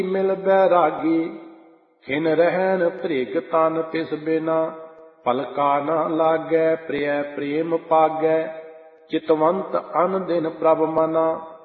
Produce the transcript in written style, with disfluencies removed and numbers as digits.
ਮਿਲ ਬੈਰਾਗੀ, ਖਿਨ ਰਹਿਣ ਭ੍ਰਿਗ ਤਨ ਤਿਸ ਬਿਨਾ, ਪਲਕਾ ਨਾ ਲਾਗੈ ਪ੍ਰਿਯ ਪ੍ਰੇਮ ਪਾਗੈ, ਚਿਤਵੰਤ ਅਨ ਦਿਨ ਪ੍ਰਭ ਮਨਾ।